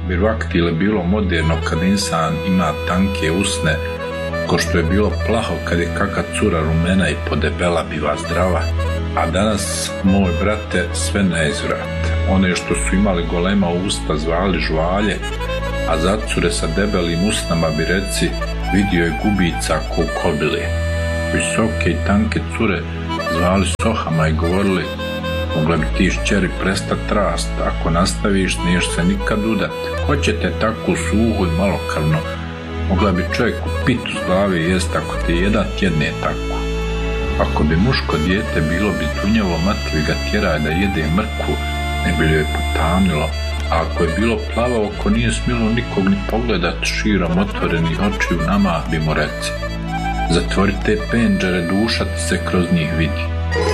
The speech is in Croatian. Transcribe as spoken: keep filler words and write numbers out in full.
bi vaktile bilo moderno kad insan ima tanke usne, ko što je bilo plaho kad je kaka cura rumena i podebela biva zdrava, a danas, moj brate, sve neizvrat. One što su imali golema usta zvali žvalje, a zacure sa debelim usnama bi reci vidio je gubica ko u kobili. Visoke i tanke cure zvali sohama i govorili mogla bi ti šćeri prestat rast, ako nastaviš niješ se nikad udat. Hoćete takvu suhu i malokrvno, mogla bi čovjek u pitu s glavi jest ako ti jedan tjedne tako. Ako bi muško dijete bilo bi tunjavo, mati bi ga tjeraj da jede mrkvu, ne bi joj potamnilo, a ako je bilo plavo oko nije smjelo nikog ni pogledat širom otvorenih očiju nama bi mu reci. Zatvori te penđere, duša ti se kroz njih vidi.